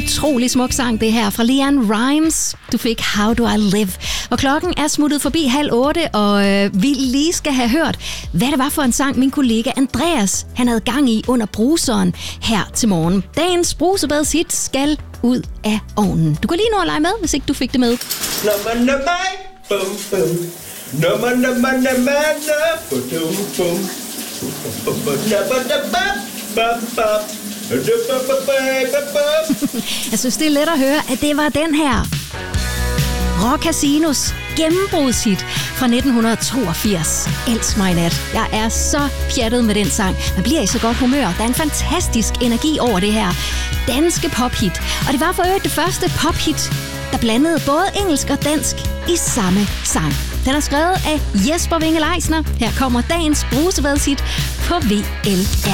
utrolig smuk sang, det her fra LeAnn Rimes. Du fik How Do I Live. Og klokken er smuttet forbi 7:30, og vi lige skal have hørt, hvad det var for en sang, min kollega Andreas han havde gang i under bruseren her til morgen. Dagens brusebadshit skal ud af ovnen. Du kan lige nå at lege med, hvis ikke du fik det med. Jeg synes, det er let at høre, at det var den her Rock Casinos gennembrudshit fra 1982. Elsk mig nat. Jeg er så pjattet med den sang. Man bliver i så godt humør. Der er en fantastisk energi over det her danske pophit. Og det var for øvrigt det første pophit, der blandede både engelsk og dansk i samme sang. Den er skrevet af Jesper Winge Leisner. Her kommer dagens brusebadshit på VLR.